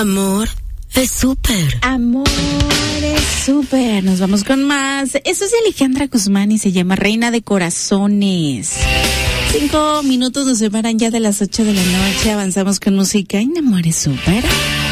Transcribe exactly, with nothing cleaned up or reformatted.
Amor es súper. Amor es súper. Nos vamos con más. Eso es de Alejandra Guzmán y se llama Reina de Corazones. Cinco minutos nos separan ya de las ocho de la noche. Avanzamos con música en Amor es súper.